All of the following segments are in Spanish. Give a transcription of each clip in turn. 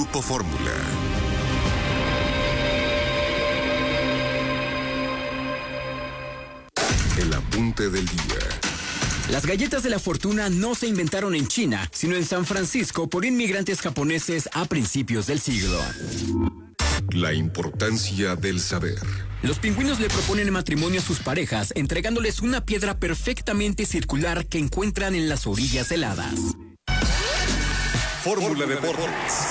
Grupo Fórmula. El apunte del día. Las galletas de la fortuna no se inventaron en China, sino en San Francisco por inmigrantes japoneses a principios del siglo. La importancia del saber. Los pingüinos le proponen matrimonio a sus parejas, entregándoles una piedra perfectamente circular que encuentran en las orillas heladas. Fórmula Deportes.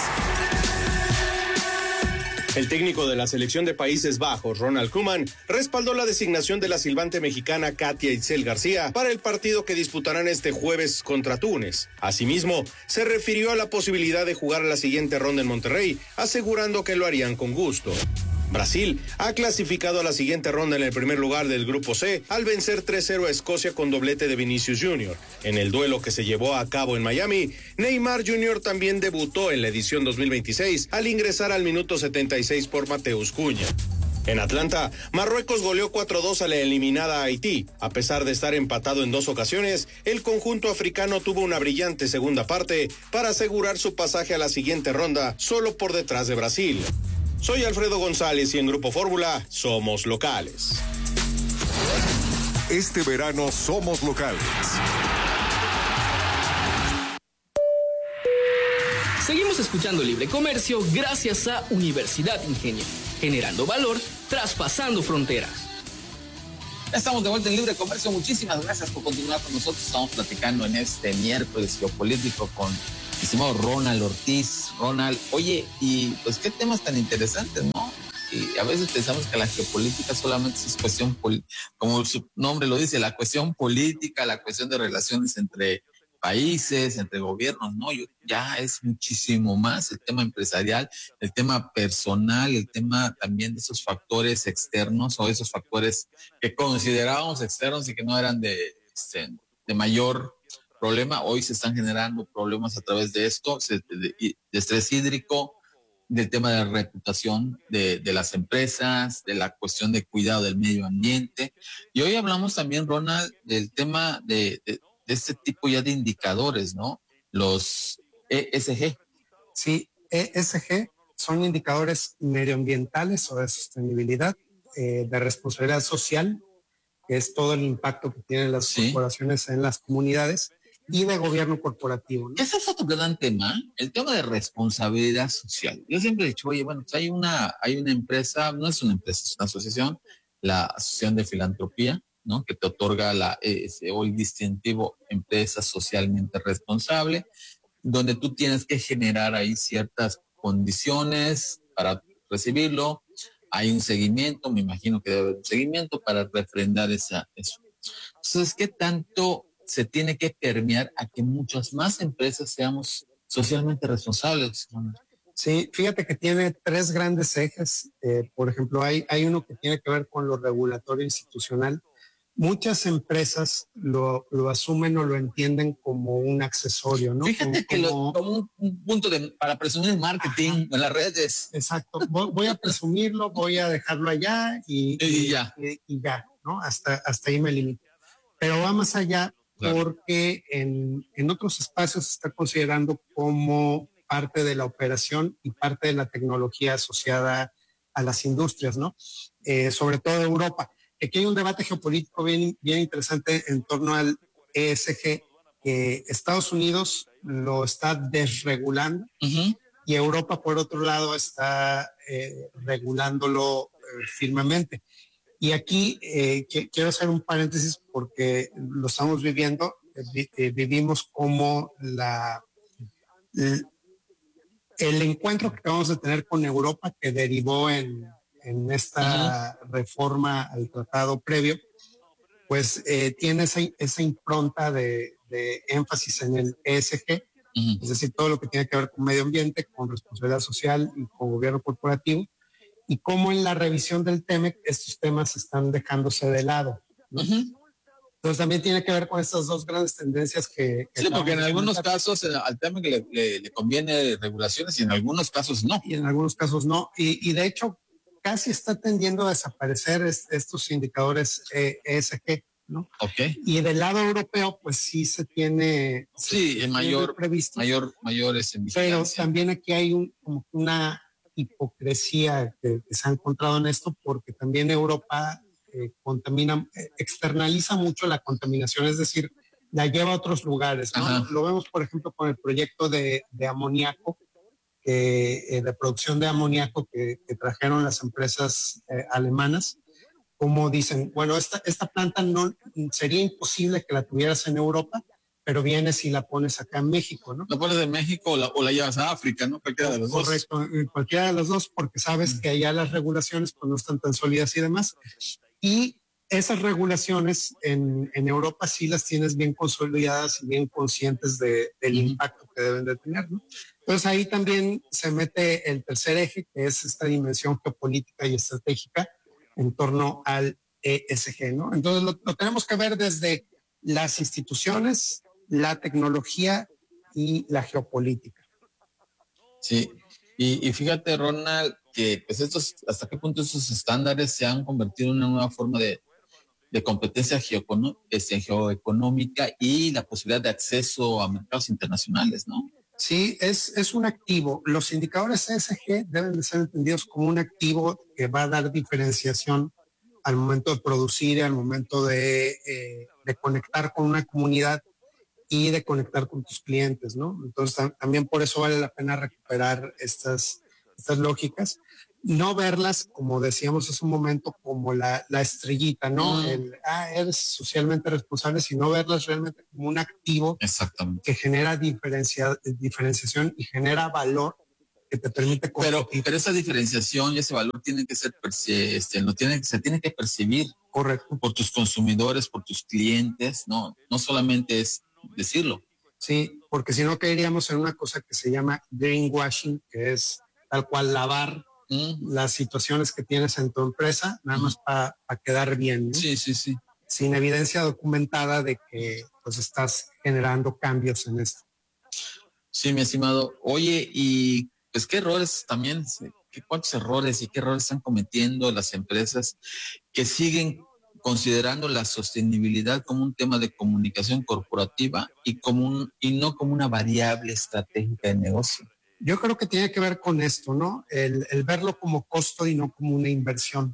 El técnico de la selección de Países Bajos, Ronald Koeman, respaldó la designación de la silbante mexicana Katia Itzel García para el partido que disputarán este jueves contra Túnez. Asimismo, se refirió a la posibilidad de jugar la siguiente ronda en Monterrey, asegurando que lo harían con gusto. Brasil ha clasificado a la siguiente ronda en el primer lugar del Grupo C al vencer 3-0 a Escocia con doblete de Vinicius Jr. En el duelo que se llevó a cabo en Miami, Neymar Jr. también debutó en la edición 2026 al ingresar al minuto 76 por Mateus Cunha. En Atlanta, Marruecos goleó 4-2 a la eliminada Haití. A pesar de estar empatado en 2 ocasiones, el conjunto africano tuvo una brillante segunda parte para asegurar su pasaje a la siguiente ronda, solo por detrás de Brasil. Soy Alfredo González y en Grupo Fórmula somos locales. Este verano somos locales. Seguimos escuchando Libre Comercio gracias a Universidad Ingenio, generando valor, traspasando fronteras. Ya estamos de vuelta en Libre Comercio. Muchísimas gracias por continuar con nosotros. Estamos platicando en este miércoles geopolítico con el estimado Ronald Ortiz. Ronald, oye, y pues qué temas tan interesantes, ¿no? Y a veces pensamos que la geopolítica solamente es cuestión, como su nombre lo dice, la cuestión política, la cuestión de relaciones entre países, entre gobiernos, ¿no? Ya es muchísimo más el tema empresarial, el tema personal, el tema también de esos factores externos o esos factores que considerábamos externos y que no eran de mayor problema. Hoy se están generando problemas a través de esto, de estrés hídrico, del tema de la reputación de las empresas, de la cuestión de cuidado del medio ambiente. Y hoy hablamos también, Ronald, del tema de este tipo ya de indicadores, ¿no? Los ESG. Sí, ESG son indicadores medioambientales o de sostenibilidad, de responsabilidad social, que es todo el impacto que tienen las corporaciones en las comunidades, y de gobierno corporativo, ¿no? Ese es otro gran tema, el tema de responsabilidad social. Yo siempre he dicho, oye, bueno, pues hay una empresa, no es una empresa, es una asociación, la Asociación de Filantropía, ¿no? Que te otorga el distintivo empresa socialmente responsable, donde tú tienes que generar ahí ciertas condiciones para recibirlo. Hay un seguimiento, me imagino que debe haber un seguimiento para refrendar eso. Entonces, ¿qué tanto se tiene que permear a que muchas más empresas seamos socialmente responsables? Sí, fíjate que tiene 3 grandes ejes. Por ejemplo, hay uno que tiene que ver con lo regulatorio institucional. Muchas empresas lo asumen o lo entienden como un accesorio, ¿no? Fíjate como un punto para presumir el marketing en las redes. Exacto. Voy a presumirlo, voy a dejarlo allá y ya, ¿no? Hasta ahí me limito. Pero va más allá, claro, porque en otros espacios se está considerando como parte de la operación y parte de la tecnología asociada a las industrias, ¿no? Sobre todo Europa. Aquí hay un debate geopolítico bien interesante en torno al ESG, que Estados Unidos lo está desregulando y Europa, por otro lado, está regulándolo firmemente. Y aquí quiero hacer un paréntesis porque lo estamos viviendo. Vivimos como el encuentro que vamos a tener con Europa, que derivó en esta reforma al tratado previo, pues tiene esa impronta de énfasis en el ESG, es decir, todo lo que tiene que ver con medio ambiente, con responsabilidad social y con gobierno corporativo, y cómo en la revisión del TEMEC estos temas están dejándose de lado, ¿no? Entonces también tiene que ver con estas 2 grandes tendencias que sí, porque en algunos casos al TEMEC le conviene regulaciones y en algunos casos no. Y en algunos casos no. Y de hecho, casi está tendiendo a desaparecer estos indicadores ESG. ¿no? Okay. Y del lado europeo, pues sí se tiene... Sí, el mayor previsto. Mayor es en Pero vigilancia. también aquí hay como una hipocresía que se ha encontrado en esto, porque también Europa externaliza mucho la contaminación, es decir, la lleva a otros lugares, ¿no? Lo vemos, por ejemplo, con el proyecto de amoníaco, de producción de amoníaco que trajeron las empresas alemanas, como dicen, bueno, esta planta no sería imposible que la tuvieras en Europa, pero vienes y la pones acá en México, ¿no? La pones en México o la llevas a África, ¿no? Cualquiera de los dos. Correcto, cualquiera de los dos, porque sabes que allá las regulaciones pues no están tan sólidas y demás. Y esas regulaciones en Europa sí las tienes bien consolidadas y bien conscientes del impacto que deben de tener, ¿no? Entonces ahí también se mete el tercer eje, que es esta dimensión geopolítica y estratégica en torno al ESG, ¿no? Entonces lo tenemos que ver desde las instituciones, la tecnología y la geopolítica. Sí, y fíjate, Ronald, que pues hasta qué punto estos estándares se han convertido en una nueva forma de competencia geoeconómica y la posibilidad de acceso a mercados internacionales, ¿no? Sí, es un activo. Los indicadores ESG deben de ser entendidos como un activo que va a dar diferenciación al momento de producir, al momento de conectar con una comunidad y de conectar con tus clientes, ¿no? Entonces también por eso vale la pena recuperar estas lógicas. No verlas, como decíamos hace un momento, como la estrellita, ¿no? Eres socialmente responsable, sino verlas realmente como un activo. Exactamente. Que genera diferenciación y genera valor que te permite competir. Pero esa diferenciación y ese valor tiene que ser se tiene que percibir. Correcto. Por tus consumidores, por tus clientes, no solamente es decirlo. Sí, porque si no caeríamos en una cosa que se llama greenwashing, que es tal cual lavar las situaciones que tienes en tu empresa, nada más para quedar bien, ¿no? Sí. Sin evidencia documentada de que pues estás generando cambios en esto. Sí, mi estimado. Oye, y pues qué errores también, cuántos errores y qué errores están cometiendo las empresas que siguen considerando la sostenibilidad como un tema de comunicación corporativa y no como una variable estratégica de negocio. Yo creo que tiene que ver con esto, ¿no? El verlo como costo y no como una inversión.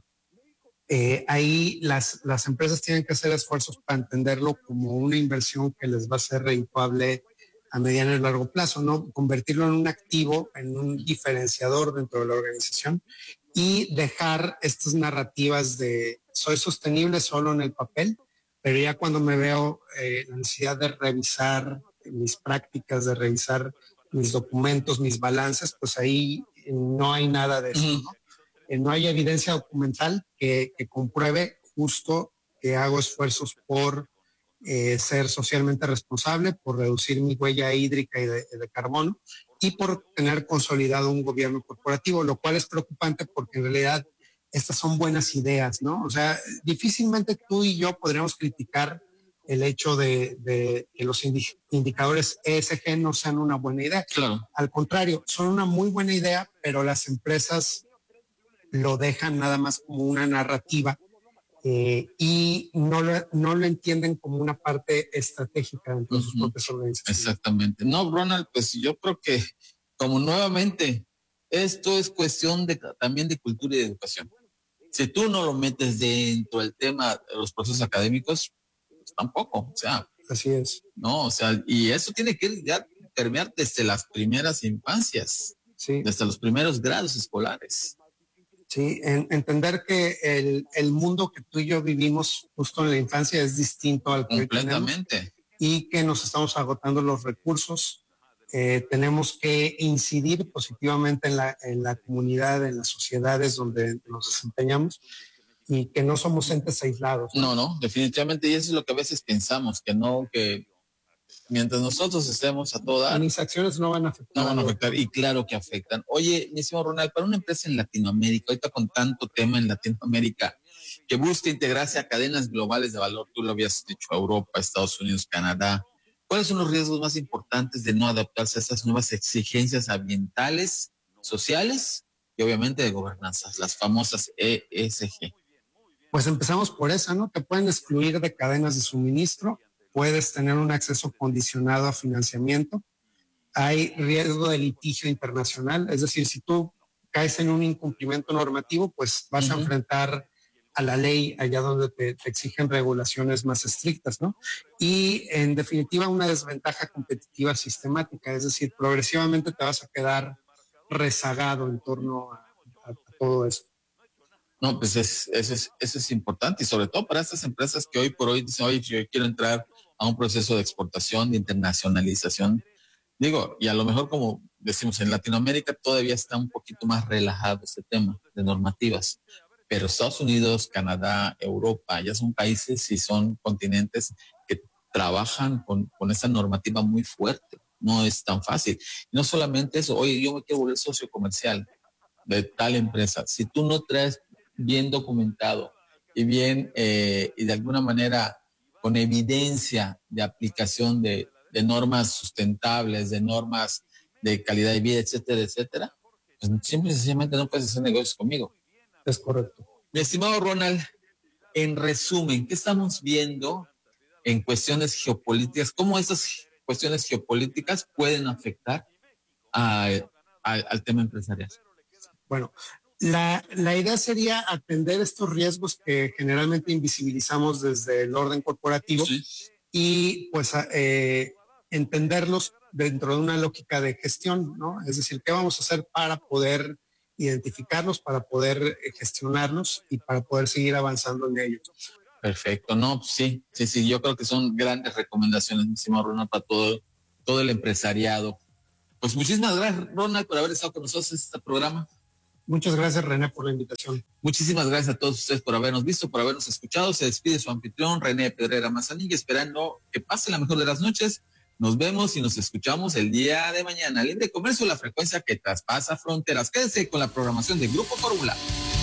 Ahí las empresas tienen que hacer esfuerzos para entenderlo como una inversión que les va a ser redituable a mediano y largo plazo, ¿no? Convertirlo en un activo, en un diferenciador dentro de la organización y dejar estas narrativas de soy sostenible solo en el papel, pero ya cuando me veo la necesidad de revisar mis prácticas, de revisar mis documentos, mis balances, pues ahí no hay nada de eso, ¿no? No hay evidencia documental que compruebe justo que hago esfuerzos por ser socialmente responsable, por reducir mi huella hídrica y de carbono y por tener consolidado un gobierno corporativo, lo cual es preocupante porque en realidad estas son buenas ideas, ¿no? O sea, difícilmente tú y yo podríamos criticar el hecho de que los indicadores ESG no sean una buena idea. Claro. Al contrario, son una muy buena idea, pero las empresas lo dejan nada más como una narrativa y no lo entienden como una parte estratégica dentro de sus propias organizaciones. Exactamente. No, Ronald, pues yo creo que como nuevamente, esto es cuestión también de cultura y de educación. Si tú no lo metes dentro del tema de los procesos académicos, pues tampoco, o sea. Así es. No, o sea, y eso tiene que ya permear desde las primeras infancias, sí. Desde los primeros grados escolares. Sí, entender que el mundo que tú y yo vivimos justo en la infancia es distinto al que completamente tenemos, y que nos estamos agotando los recursos. Tenemos que incidir positivamente en la comunidad, en las sociedades donde nos desempeñamos y que no somos entes aislados. No, definitivamente, y eso es lo que a veces pensamos, que mientras nosotros estemos a toda... Mis acciones no van a afectar. No van a afectar, y claro que afectan. Oye, mi señor Ronald, para una empresa en Latinoamérica, ahorita con tanto tema en Latinoamérica, que busca integrarse a cadenas globales de valor, tú lo habías dicho, Europa, Estados Unidos, Canadá, ¿cuáles son los riesgos más importantes de no adaptarse a estas nuevas exigencias ambientales, sociales y obviamente de gobernanza, las famosas ESG? Pues empezamos por esa, ¿no? Te pueden excluir de cadenas de suministro, puedes tener un acceso condicionado a financiamiento, hay riesgo de litigio internacional, es decir, si tú caes en un incumplimiento normativo, pues vas a enfrentar a la ley allá donde te exigen regulaciones más estrictas, ¿no? Y en definitiva una desventaja competitiva sistemática, es decir, progresivamente te vas a quedar rezagado en torno a todo eso. No, pues eso es importante, y sobre todo para estas empresas que hoy por hoy dicen, oye, yo quiero entrar a un proceso de exportación, de internacionalización. Digo, y a lo mejor, como decimos, en Latinoamérica todavía está un poquito más relajado este tema de normativas, pero Estados Unidos, Canadá, Europa, ya son países y son continentes que trabajan con esta normativa muy fuerte. No es tan fácil. No solamente eso, oye, yo me quiero volver socio comercial de tal empresa. Si tú no traes bien documentado y bien, y de alguna manera con evidencia de aplicación de normas sustentables, de normas de calidad de vida, etcétera, etcétera, pues simple y sencillamente no puedes hacer negocios conmigo. Es correcto. Mi estimado Ronald, en resumen, ¿qué estamos viendo en cuestiones geopolíticas? ¿Cómo esas cuestiones geopolíticas pueden afectar al tema empresarial? Bueno, la idea sería atender estos riesgos que generalmente invisibilizamos desde el orden corporativo, sí, y pues entenderlos dentro de una lógica de gestión, ¿no? Es decir, ¿qué vamos a hacer para poder identificarlos, para poder gestionarlos y para poder seguir avanzando en ellos? Perfecto, no, sí, yo creo que son grandes recomendaciones, mi estimado Ronald, para todo el empresariado. Pues muchísimas gracias, Ronald, por haber estado con nosotros en este programa. Muchas gracias, René, por la invitación. Muchísimas gracias a todos ustedes por habernos visto, por habernos escuchado. Se despide su anfitrión, René Pedrera Mazanilla, esperando que pase la mejor de las noches. Nos vemos y nos escuchamos el día de mañana. Libre Comercio, la frecuencia que traspasa fronteras. Quédese con la programación de Grupo Fórmula.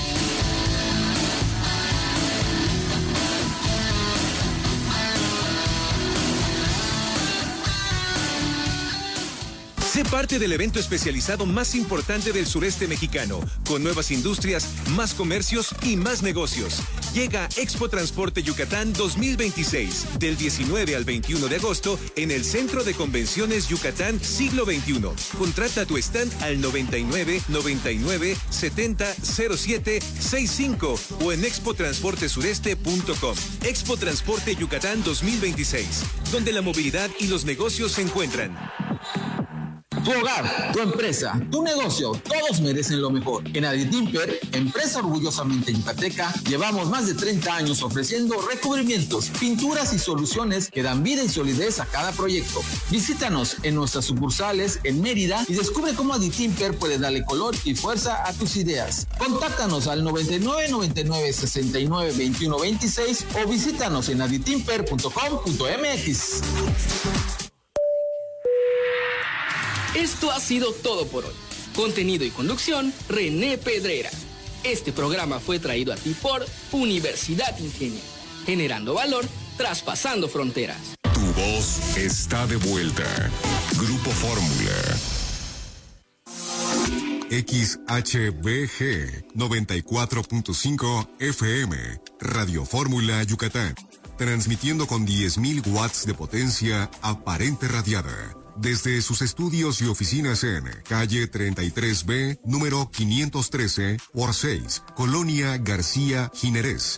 Sé parte del evento especializado más importante del sureste mexicano, con nuevas industrias, más comercios y más negocios. Llega Expo Transporte Yucatán 2026, del 19 al 21 de agosto, en el Centro de Convenciones Yucatán Siglo XXI. Contrata tu stand al 99 99 70 07 65 o en expotransportesureste.com. Expo Transporte Yucatán 2026, donde la movilidad y los negocios se encuentran. Tu hogar, tu empresa, tu negocio, todos merecen lo mejor. En Aditimper, empresa orgullosamente yucateca, llevamos más de 30 años ofreciendo recubrimientos, pinturas y soluciones que dan vida y solidez a cada proyecto. Visítanos en nuestras sucursales en Mérida y descubre cómo Aditimper puede darle color y fuerza a tus ideas. Contáctanos al 99 99 69 21 26 o visítanos en aditimper.com.mx. Esto ha sido todo por hoy. Contenido y conducción, René Pedrera. Este programa fue traído a ti por Universidad Ingenio, generando valor, traspasando fronteras. Tu voz está de vuelta. Grupo Fórmula. XHBG 94.5 FM, Radio Fórmula Yucatán. Transmitiendo con 10.000 watts de potencia aparente radiada. Desde sus estudios y oficinas en calle 33B, número 513 por 6, Colonia García Jiménez,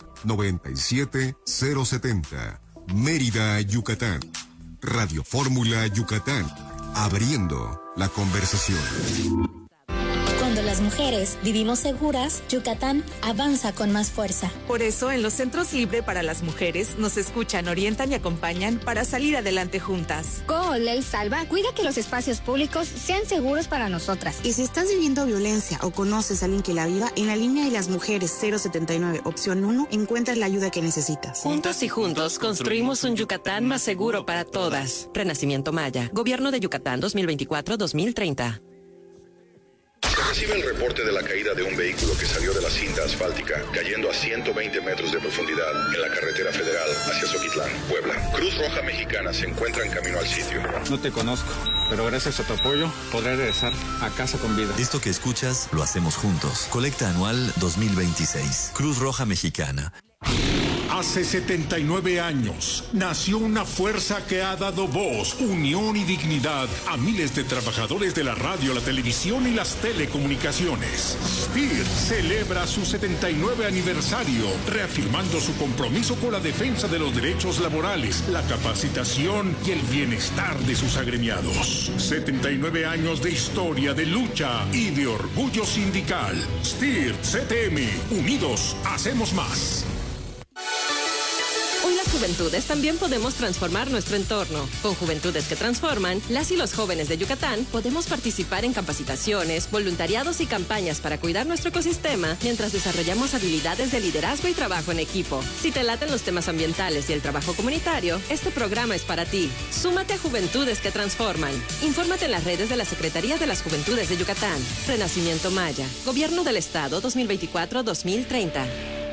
97070, Mérida, Yucatán. Radio Fórmula Yucatán, abriendo la conversación. Cuando las mujeres vivimos seguras, Yucatán avanza con más fuerza. Por eso, en los Centros Libre para las Mujeres nos escuchan, orientan y acompañan para salir adelante juntas. Ley Salva cuida que los espacios públicos sean seguros para nosotras. Y si estás viviendo violencia o conoces a alguien que la viva, en la línea de las mujeres 079, opción 1, encuentras la ayuda que necesitas. Juntos y juntos construimos un Yucatán más seguro para todas. Renacimiento Maya, Gobierno de Yucatán 2024-2030. Recibe el reporte de la caída de un vehículo que salió de la cinta asfáltica, cayendo a 120 metros de profundidad en la carretera federal hacia Zoquitlán, Puebla. Cruz Roja Mexicana se encuentra en camino al sitio. No te conozco, pero gracias a tu apoyo podré regresar a casa con vida. Esto que escuchas lo hacemos juntos. Colecta anual 2026. Cruz Roja Mexicana. Hace 79 años nació una fuerza que ha dado voz, unión y dignidad a miles de trabajadores de la radio, la televisión y las telecomunicaciones. STIR celebra su 79 aniversario, reafirmando su compromiso con la defensa de los derechos laborales, la capacitación y el bienestar de sus agremiados. 79 años de historia, de lucha y de orgullo sindical. STIR CTM, unidos hacemos más. Hoy las juventudes también podemos transformar nuestro entorno. Con Juventudes que Transforman, las y los jóvenes de Yucatán podemos participar en capacitaciones, voluntariados y campañas para cuidar nuestro ecosistema mientras desarrollamos habilidades de liderazgo y trabajo en equipo. Si te laten los temas ambientales y el trabajo comunitario, este programa es para ti. Súmate a Juventudes que Transforman. Infórmate en las redes de la Secretaría de las Juventudes de Yucatán. Renacimiento Maya. Gobierno del Estado 2024-2030.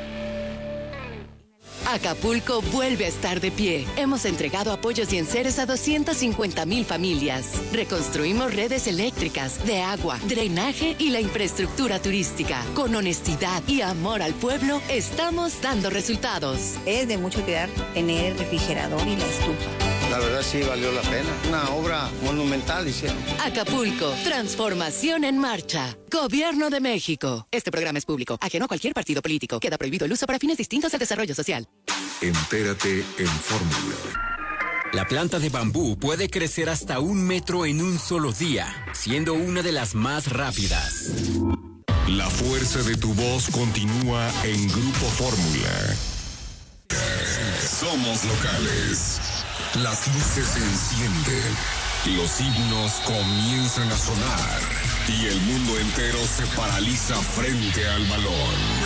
Acapulco vuelve a estar de pie. Hemos entregado apoyos y enseres a 250,000 familias. Reconstruimos redes eléctricas, de agua, drenaje y la infraestructura turística. Con honestidad y amor al pueblo, estamos dando resultados. Es de mucho cuidar tener el refrigerador y la estufa. La verdad sí valió la pena. Una obra monumental hicieron. Acapulco, transformación en marcha. Gobierno de México. Este programa es público, ajeno a cualquier partido político. Queda prohibido el uso para fines distintos al desarrollo social. Entérate en Fórmula. La planta de bambú puede crecer hasta 1 metro en un solo día, siendo una de las más rápidas. La fuerza de tu voz continúa en Grupo Fórmula. Somos locales. Las luces se encienden, los himnos comienzan a sonar y el mundo entero se paraliza frente al balón.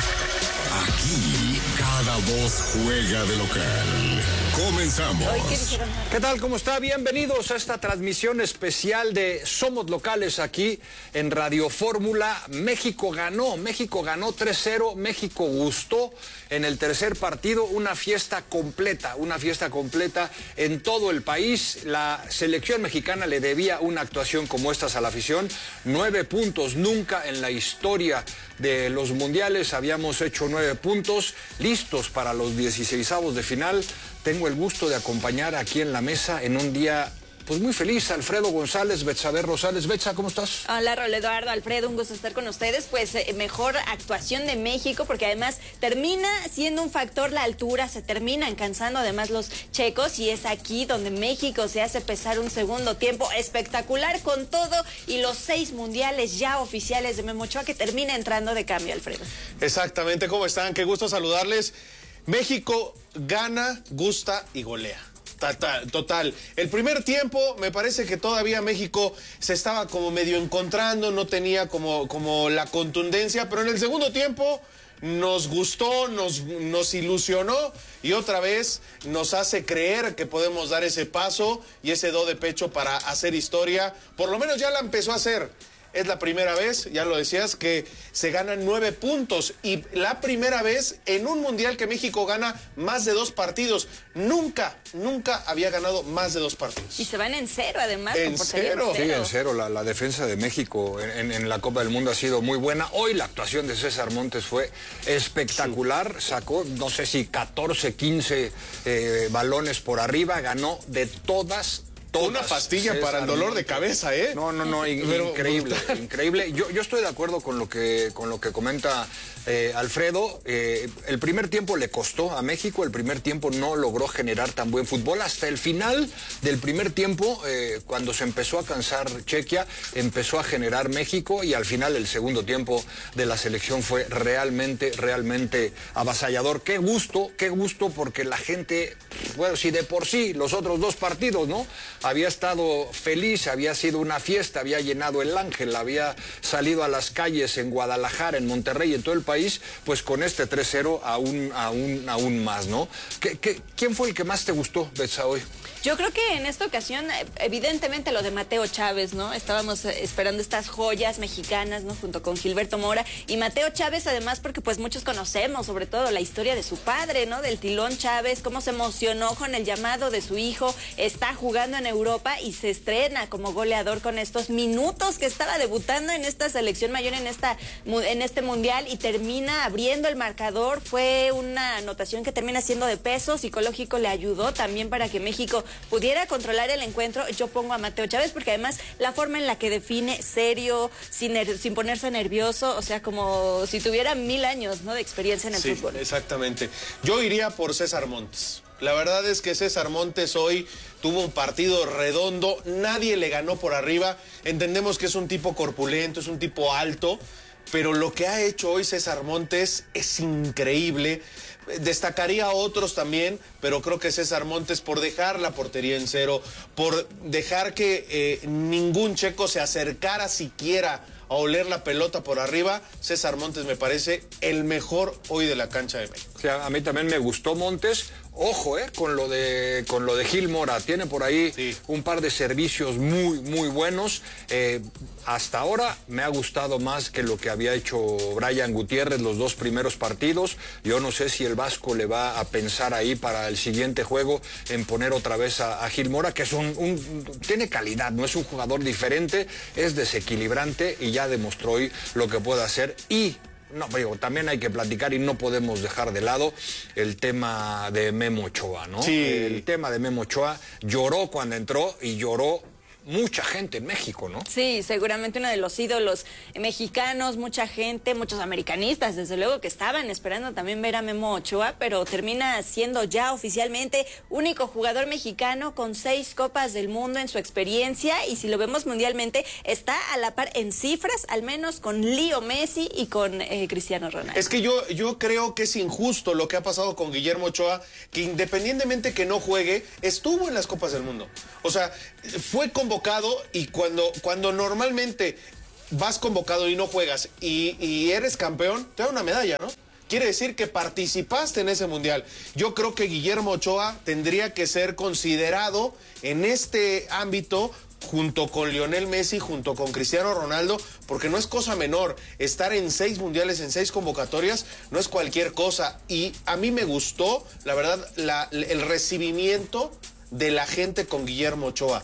Aquí cada voz juega de local. Comenzamos. ¿Qué tal? ¿Cómo está? Bienvenidos a esta transmisión especial de Somos Locales aquí en Radio Fórmula. México ganó 3-0. México gustó en el tercer partido. Una fiesta completa en todo el país. La selección mexicana le debía una actuación como estas a la afición. 9 puntos, nunca en la historia de los mundiales habíamos hecho 9 puntos, listos para los 16avos de final. Tengo el gusto de acompañar aquí en la mesa en un día pues muy feliz, Alfredo González, Betsabe Rosales. Betsa, ¿cómo estás? Hola, Raúl Eduardo, Alfredo, un gusto estar con ustedes. Pues mejor actuación de México, porque además termina siendo un factor la altura, se terminan cansando además los checos, y es aquí donde México se hace pesar un segundo tiempo espectacular con todo y los 6 mundiales ya oficiales de Memo Ochoa, que termina entrando de cambio, Alfredo. Exactamente, ¿cómo están? Qué gusto saludarles. México gana, gusta y golea. Total. El primer tiempo me parece que todavía México se estaba como medio encontrando, no tenía como la contundencia, pero en el segundo tiempo nos gustó, nos ilusionó y otra vez nos hace creer que podemos dar ese paso y ese do de pecho para hacer historia. Por lo menos ya la empezó a hacer. Es la primera vez, ya lo decías, que se ganan 9 puntos y la primera vez en un mundial que México gana más de 2 partidos. Nunca había ganado más de 2 partidos. Y se van en 0 además. En 0. Sí, en 0. La defensa de México en la Copa del Mundo ha sido muy buena. Hoy la actuación de César Montes fue espectacular. Sí. Sacó, no sé si 14, 15 balones por arriba. Ganó de todas. Una pastilla César para el dolor de cabeza, ¿eh? No, increíble. Yo estoy de acuerdo con lo que comenta Alfredo. El primer tiempo le costó a México, el primer tiempo no logró generar tan buen fútbol. Hasta el final del primer tiempo, cuando se empezó a cansar Chequia, empezó a generar México, y al final el segundo tiempo de la selección fue realmente avasallador. Qué gusto, porque la gente, bueno, si de por sí los otros 2 partidos, ¿no? Había estado feliz, había sido una fiesta, había llenado el Ángel, había salido a las calles en Guadalajara, en Monterrey, en todo el país, pues con este 3-0 aún más, ¿no? ¿Quién fue el que más te gustó, Betsa, hoy? Yo creo que en esta ocasión, evidentemente lo de Mateo Chávez, ¿no? Estábamos esperando estas joyas mexicanas, ¿no? Junto con Gilberto Mora y Mateo Chávez, además, porque pues muchos conocemos, sobre todo la historia de su padre, ¿no? Del Tilón Chávez, cómo se emocionó con el llamado de su hijo, está jugando en Europa y se estrena como goleador con estos minutos que estaba debutando en esta selección mayor, en este mundial, y termina abriendo el marcador. Fue una anotación que termina siendo de peso psicológico, le ayudó también para que México pudiera controlar el encuentro. Yo pongo a Mateo Chávez porque además la forma en la que define, serio, sin ponerse nervioso, o sea, como si tuviera 1000 años, ¿no? de experiencia en el fútbol. Exactamente. Yo iría por César Montes. La verdad es que César Montes hoy tuvo un partido redondo, nadie le ganó por arriba. Entendemos que es un tipo corpulento, es un tipo alto, pero lo que ha hecho hoy César Montes es increíble. Destacaría a otros también, pero creo que César Montes, por dejar la portería en cero, por dejar que ningún checo se acercara siquiera a oler la pelota por arriba, César Montes me parece el mejor hoy de la cancha de México. O sea, a mí también me gustó Montes. Ojo, con lo de Gil Mora. Tiene por ahí un par de servicios muy buenos. Hasta ahora me ha gustado más que lo que había hecho Brian Gutiérrez los 2 primeros partidos. Yo no sé si el Vasco le va a pensar ahí para el siguiente juego en poner otra vez a Gil Mora, que es tiene calidad, no es un jugador diferente, es desequilibrante y ya demostró hoy lo que puede hacer. Y no, digo, también hay que platicar y no podemos dejar de lado el tema de Memo Ochoa, ¿no? Sí. El tema de Memo Ochoa, lloró cuando entró y lloró mucha gente en México, ¿no? Sí, seguramente uno de los ídolos mexicanos, mucha gente, muchos americanistas, desde luego, que estaban esperando también ver a Memo Ochoa, pero termina siendo ya oficialmente único jugador mexicano con 6 Copas del Mundo en su experiencia, y si lo vemos mundialmente, está a la par en cifras, al menos con Leo Messi y con Cristiano Ronaldo. Es que yo creo que es injusto lo que ha pasado con Guillermo Ochoa, que independientemente que no juegue, estuvo en las Copas del Mundo. O sea, fue convocado, y cuando normalmente vas convocado y no juegas y eres campeón, te da una medalla, ¿no? Quiere decir que participaste en ese mundial. Yo creo que Guillermo Ochoa tendría que ser considerado en este ámbito junto con Lionel Messi, junto con Cristiano Ronaldo, porque no es cosa menor. Estar en 6 mundiales, en 6 convocatorias, no es cualquier cosa. Y a mí me gustó, la verdad, el recibimiento de la gente con Guillermo Ochoa.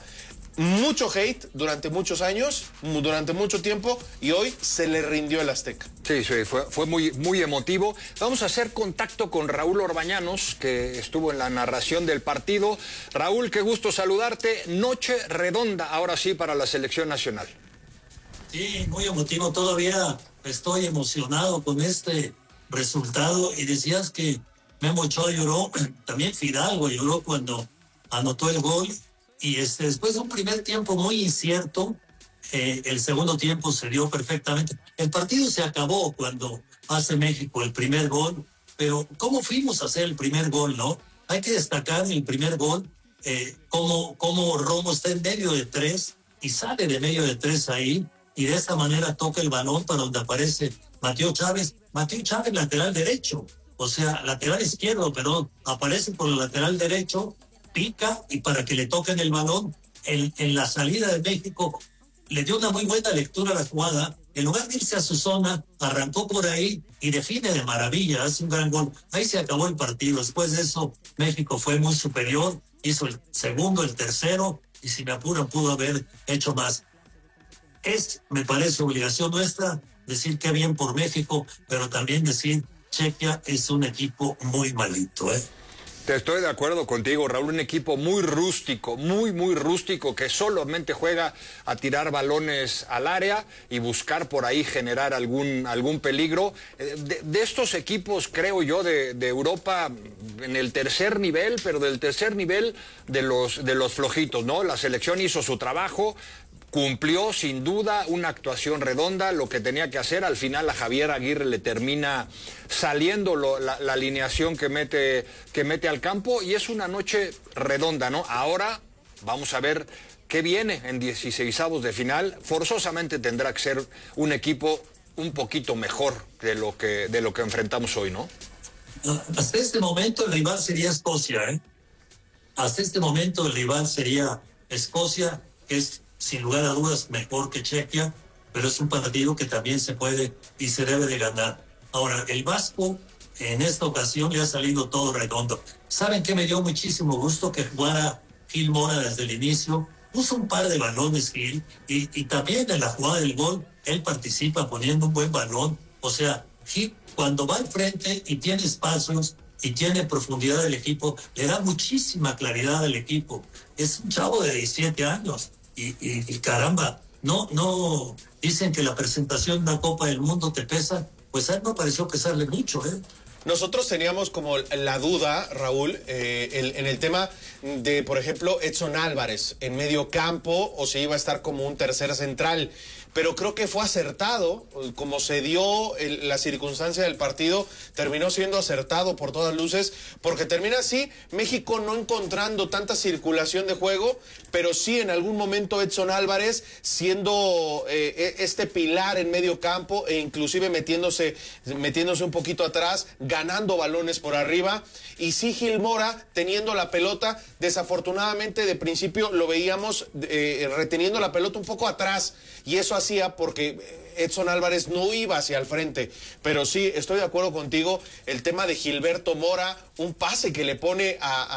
Mucho hate durante muchos años, durante mucho tiempo, y hoy se le rindió el Azteca. Sí, fue muy emotivo. Vamos a hacer contacto con Raúl Orbañanos, que estuvo en la narración del partido. Raúl, qué gusto saludarte. Noche redonda, ahora sí, para la selección nacional. Sí, muy emotivo. Todavía estoy emocionado con este resultado. Y decías que Memo Ochoa lloró, también Fidalgo lloró cuando anotó el gol. Y después de un primer tiempo muy incierto, el segundo tiempo se dio perfectamente. El partido se acabó cuando hace México el primer gol, pero ¿cómo fuimos a hacer el primer gol, no? Hay que destacar el primer gol, cómo Romo está en medio de 3 y sale de medio de 3 ahí, y de esa manera toca el balón para donde aparece Mateo Chávez. Mateo Chávez, lateral derecho, o sea, lateral izquierdo, perdón, aparece por el lateral derecho, pica, y para que le toquen el balón, en la salida de México le dio una muy buena lectura a la jugada. En lugar de irse a su zona, arrancó por ahí y define de maravilla, hace un gran gol. Ahí se acabó el partido. Después de eso, México fue muy superior, hizo el segundo, el tercero, y si me apuran pudo haber hecho más. Me parece obligación nuestra decir que bien por México, pero también decir Chequia es un equipo muy malito, Estoy de acuerdo contigo, Raúl, un equipo muy rústico, muy rústico, que solamente juega a tirar balones al área y buscar por ahí generar algún peligro. De estos equipos, creo yo, de Europa, en el tercer nivel, pero del tercer nivel de los flojitos, ¿no? La selección hizo su trabajo, cumplió sin duda una actuación redonda, lo que tenía que hacer. Al final a Javier Aguirre le termina saliendo la alineación que mete al campo, y es una noche redonda, ¿no? Ahora vamos a ver qué viene en 16avos de final. Forzosamente tendrá que ser un equipo un poquito mejor de lo que enfrentamos hoy, ¿no? Hasta este momento el rival sería Escocia, hasta este momento el rival sería Escocia, que es sin lugar a dudas mejor que Chequia, pero es un partido que también se puede y se debe de ganar. Ahora, el Vasco en esta ocasión le ha salido todo redondo. ¿Saben qué me dio muchísimo gusto? Que jugara Gil Mora desde el inicio. Puso un par de balones Gil y también en la jugada del gol él participa poniendo un buen balón. O sea, Gil cuando va al frente y tiene espacios y tiene profundidad del equipo, le da muchísima claridad al equipo. Es un chavo de 17 años y caramba, no dicen que la presentación de una Copa del Mundo te pesa, pues a él no pareció pesarle mucho, ¿eh? Nosotros teníamos como la duda, Raúl, en el tema de, por ejemplo, Edson Álvarez en medio campo o si iba a estar como un tercer central. Pero creo que fue acertado, como se dio la circunstancia del partido, terminó siendo acertado por todas luces, porque termina así, México no encontrando tanta circulación de juego, pero sí en algún momento Edson Álvarez siendo este pilar en medio campo e inclusive metiéndose un poquito atrás, ganando balones por arriba, y sí Gil Mora teniendo la pelota, desafortunadamente de principio lo veíamos reteniendo la pelota un poco atrás, y eso hacía porque Edson Álvarez no iba hacia el frente. Pero sí, estoy de acuerdo contigo, el tema de Gilberto Mora, un pase que le pone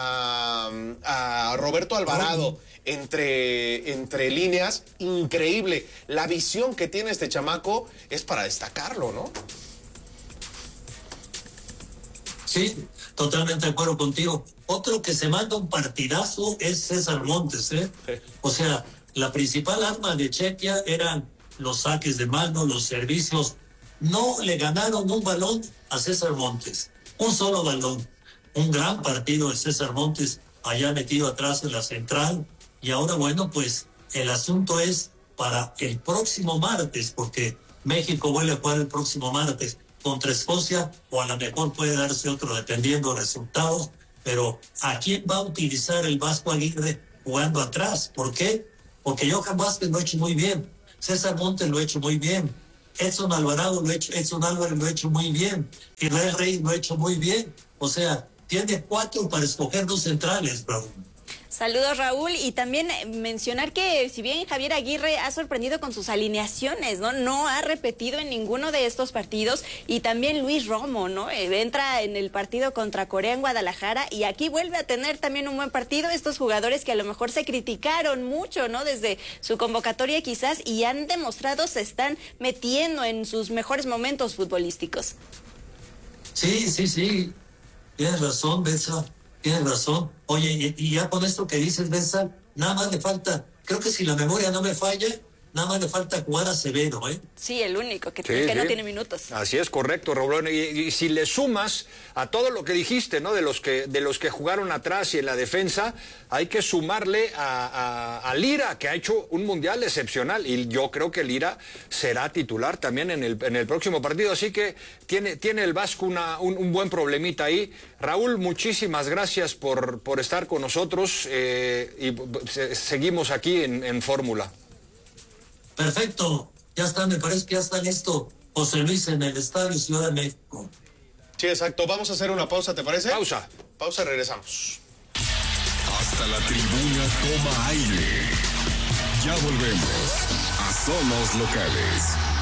a Roberto Alvarado entre líneas, increíble. La visión que tiene este chamaco es para destacarlo, ¿no? Sí, totalmente de acuerdo contigo. Otro que se manda un partidazo es César Montes, ¿eh? O sea, la principal arma de Chequia eran los saques de mano, los servicios. No le ganaron un balón a César Montes, un solo balón. Un gran partido de César Montes allá metido atrás en la central. Y ahora, bueno, pues el asunto es para el próximo martes, porque México vuelve a jugar el próximo martes contra Escocia, o a lo mejor puede darse otro dependiendo de resultados. Pero ¿a quién va a utilizar el Vasco Aguirre jugando atrás? ¿Por qué? Porque Johan Vázquez lo ha hecho muy bien, César Montes lo ha hecho muy bien, Edson Álvarez lo ha hecho muy bien, Israel Reyes lo ha hecho muy bien. O sea, tiene 4 para escoger 2 centrales, Raúl. Saludos, Raúl, y también mencionar que si bien Javier Aguirre ha sorprendido con sus alineaciones, no ha repetido en ninguno de estos partidos, y también Luis Romo, ¿no? Entra en el partido contra Corea en Guadalajara y aquí vuelve a tener también un buen partido. Estos jugadores que a lo mejor se criticaron mucho, ¿no? Desde su convocatoria quizás, y han demostrado se están metiendo en sus mejores momentos futbolísticos. Sí, tienes razón, Besa. Tienes razón. Oye, y ya con esto que dices, Benza, nada más le falta, creo que si la memoria no me falla, nada más le falta jugar a Acevedo, ¿eh? Sí, el único que no tiene minutos. Así es, correcto, Raúl. Y si le sumas a todo lo que dijiste, ¿no? De los que jugaron atrás y en la defensa, hay que sumarle a Lira, que ha hecho un mundial excepcional, y yo creo que Lira será titular también en el próximo partido, así que tiene el Vasco un buen problemita ahí. Raúl, muchísimas gracias por estar con nosotros, y seguimos aquí en Fórmula. Perfecto, ya está, me parece que ya está listo José Luis en el Estadio Ciudad de México. Sí, exacto, vamos a hacer una pausa, ¿te parece? Pausa, regresamos. Hasta la tribuna toma aire. Ya volvemos a Somos Locales.